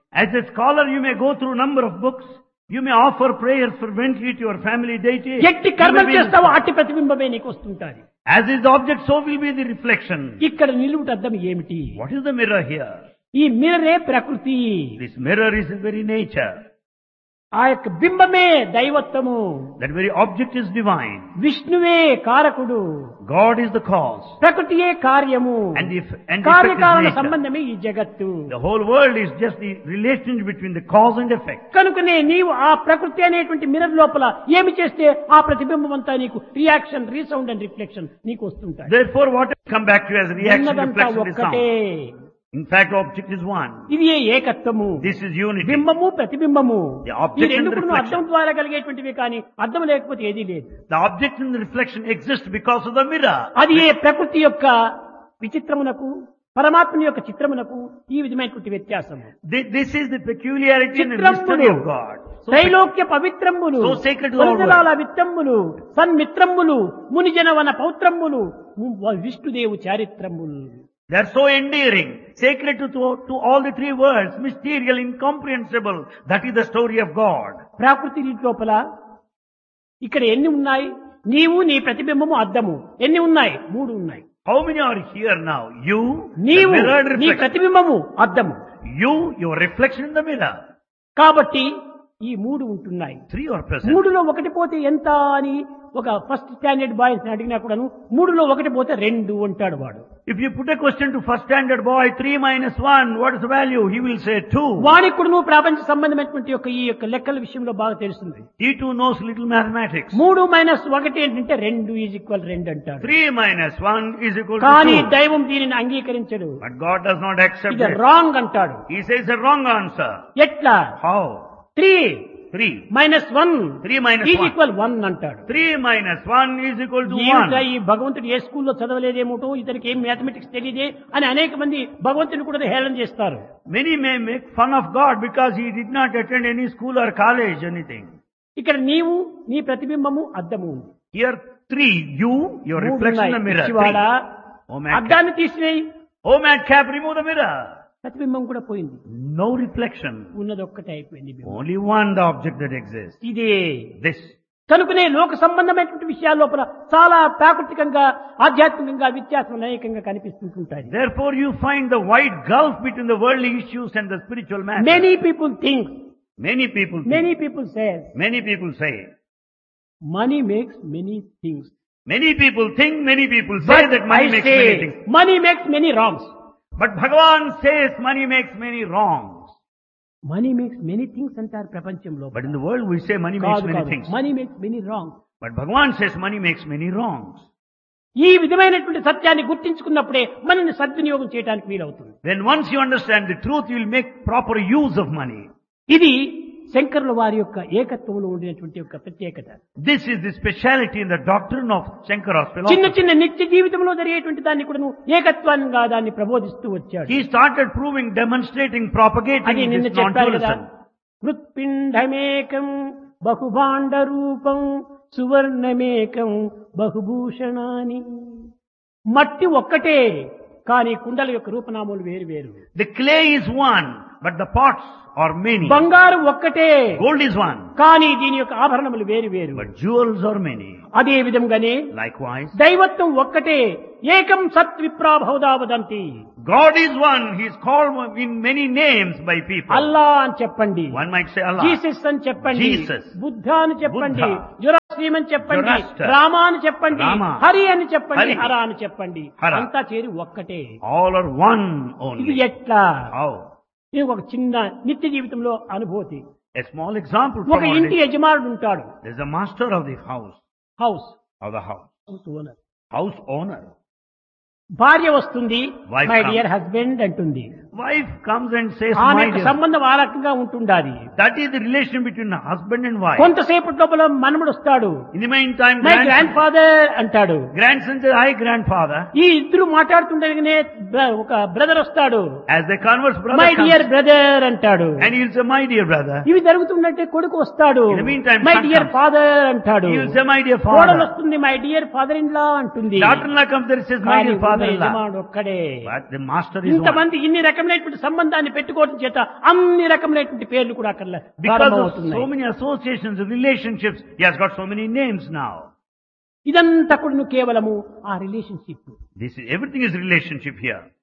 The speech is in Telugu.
As a scholar, you may go through number of books. You may offer prayers fervently to your family deity. ఎట్టి కర్మలు చేస్తావో అట్టి ప్రతిబింబమే నీకు వస్తుంటాది. As is the object, so will be the reflection. ఇక్కడ నిలువుట అద్దం ఏమిటి? What is the mirror here? ఈ మిర్రరే ప్రకృతి. This mirror is the very nature. ఆ యొక్క బింబమే దైవత్వము. That very object is divine. విష్ణువే కారకుడు. God is the cause. ప్రకృతియే కార్యము. And the effect కార్యకారణ is nature. సంబంధమే ఈ జగత్తు. The whole world is just the relationship between the cause and effect. కనుకనే నీవు ఆ ప్రకృతి అనేటువంటి మిర్రర్ లోపల ఏమి చేస్తే ఆ ప్రతిబింబం అంతా నీకు రియాక్షన్, రీసౌండ్ అండ్ రిఫ్లెక్షన్ నీకు వస్తుంటాయి. Therefore, what come back to you as reaction, ఉన్నదంతా reflection, is ఒక్కటే. sound. In fact, object is one. ఇది ఏకత్వము. This is unity. బింబము ప్రతిబింబము. The ఈ object and రెండు the కూడా reflection. అద్దం ద్వారా కలిగేటువంటివి కానీ అద్దం లేకపోతే ఏదీ లేదు. The object and the reflection exist because of the mirror. అది ఏ ప్రకృతి యొక్క విచిత్రమునకు పరమాత్మ యొక్క చిత్రమునకు ఈ విధమైనటువంటి వ్యత్యాసము. This is the peculiarity and the mystery of God. Trailokya పవిత్రములు, So sacred to all వరదలాల విత్తమ్ములు, సన్మిత్రములు, మునిజనవన పౌత్రములు, విష్ణుదేవు చారిత్రములు. They are so endearing, sacred to all the three worlds, mysterious, incomprehensible. That is the story of God. ప్రకృతి లోపల ఇక్కడ ఎన్ని ఉన్నాయి? నీవు, నీ ప్రతిబింబము, అద్దము ఎన్ని ఉన్నాయి? 3 ఉన్నాయి. How many are here now? You, నీవు, the mirrored నీ reflection. ప్రతిబింబము, అద్దము. You, your reflection in the mirror. కాబట్టి ఈ 3 ఉంటున్నాయి. 3 are present. 3లో ఒకటి పోతే ఎంత అని ఒక ఫస్ట్ స్టాండర్డ్ బాయ్స్ అడిగినా కూడాను 3లో ఒకటి పోతే 2 అంటాడు వాడు. If you put a question to first standard boy, 3 minus 1, what is the value? He will say 2. వానికి కూడా నువ్వు ప్రపంచ సంబంధమైనటువంటి ఈ యొక్క లెక్కల విషయంలో బాగా తెలుస్తుంది. He too knows little mathematics. 3 minus 1 ఏంటంటే 2 ఈజ్ ఈక్వల్ 2 అంటాడు. 3 minus 1 is equal to కానీ 2. దైవం దీనిని అంగీకరించడు. But God does not accept ఇది it. రాంగ్ అంటాడు. He says a wrong answer. ఎట్లా? How? 3 3. Minus 1 3 minus is 1. Equal 1 అంటాడు. 3 minus 1 is equal to 1. ఈ భగవంతుడు ఏ స్కూల్లో చదవలేదేమోటో, ఇతనికి ఏం మ్యాథమెటిక్స్ తెలియదే అని అనేక మంది భగవంతుని కూడా హేళన చేస్తారు. Many may make fun of God because he did not attend any school or college, anything. ఇక్కడ నీవు, నీ ప్రతిబింబము, అద్దము ఉంది. Here 3, you, your reflection in the mirror. పిచ్చివాడా, 3. Oh madcap. అద్దాన్ని తీసివేయి. Oh madcap, remove the mirror. ప్రతిబింబం కూడా పోయింది. No reflection. ఉన్నది ఒక్కటే అయిపోయింది. Only one, the object that exists. ఇదే This. కనుకనే లోక సంబంధమైనటువంటి విషయాల లోపల చాలా ప్రాకృతికంగా, ఆధ్యాత్మికంగా వ్యత్యాసం అనేకంగా కనిపిస్తుంటాయి. Therefore you find the wide gulf between the worldly issues and the spiritual matters. Many people think, Many people think. many people say, Many people say. money makes many things. Many people think, many people say that money I makes say, many things. money makes many wrongs. But Bhagavan says money makes many wrongs. Money makes many things అంటారు ప్రపంచంలో. But in the world we say money makes many things. Money makes many wrongs. But Bhagavan says money makes many wrongs. ఈ విధమైనటువంటి సత్యాన్ని గుర్తించుకున్నప్పుడే మనల్ని సద్వినియోగం చేయడానికి వీలవుతుంది. Then once you understand the truth, you will make proper use of money. ఇది శంకరుల వారి యొక్క ఏకత్వంలో ఉండినటువంటి యొక్క ప్రత్యేకత. This is the speciality in the doctrine of Shankara's చిన్న philosophy. చిన్న నిత్య జీవితంలో జరిగేటువంటి దాన్ని కూడా ఏకత్వంగా దాన్ని ప్రబోధిస్తూ వచ్చాడు. He started proving, demonstrating, propagating అది నిన్న this చెప్పారు కదా, non-dualism. మృత్పిండమేకం బహుభాండ రూపం సువర్ణమేకం బహుభూషణాని. మట్టి ఒక్కటే కానీ కుండల యొక్క రూపనామాలు వేరు వేరు. The clay is one, but the pots are many. బంగారు ఒక్కటే Gold is one, కానీ దీని యొక్క ఆభరణములు వేరు వేరు. but jewels are many. అదే విధంగానే Likewise, దైవత్వం ఒక్కటే, ఏకం సత్ విప్రా Bahuda వదంతి. God is one. He is called in many names by people. అల్లా అని చెప్పండి, One might say Allah. Jesus అని చెప్పండి, Jesus. బుద్ధ అని చెప్పండి, Buddha. జొరాస్ట్రీయం అని చెప్పండి, Zoroaster. రామ అని చెప్పండి, Rama. హరి అని చెప్పండి, Hari. హర అని చెప్పండి. Hara. అంతా చేరి ఒక్కటే. All are one ఇది only. ఎట్లా? How? ఇది ఒక చిన్న నిత్య జీవితంలో అనుభూతి. A small example ఒక from our ఇంటి day. యజమానుడు ఉంటాడు. There is a master of the house. House Of the house. Owner. House owner. భార్య వస్తుంది, Wife my comes. Dear husband అంటుంది. Wife comes and says, ఆమె my యొక్క dear. సంబంధం ఆ రకంగా ఉంటుండాలి. That is the relation between husband and wife. కొంతసేపటి లోపల మనముడు వస్తాడు, In the meantime, my grand father అంటాడు. grandson says, hi grandfather. ఈ ఇద్దరు మాట్లాడుతుండగానే ఒక బ్రదర్ వస్తాడు, As they converse, brother my comes. Dear brother అంటాడు. And he will say, my dear brother. ఇవి జరుగుతుందంటే కొడుకు వస్తాడు, In the meantime, my son dear comes. Father అంటాడు. He will say, my dear కోడలు father. వస్తుంది, my dear father in law అంటుంది. Daughter-in-law comes there and says, my కానీ dear father. father-in-law. యజమానుడు ఒక్కడే. But the master is one. ఇంతమంది ఇన్ని రకమైనటువంటి సంబంధాన్ని పెట్టుకోవడం చేత అన్ని రకమైనటువంటి పేర్లు కూడా అక్కడ Because of ప్రారంభమవుతున్నాయి. so many associations, relationships, he has got so many names now. ఇదంతా కూడా కేవలము ఆ relationship. Everything is relationship here.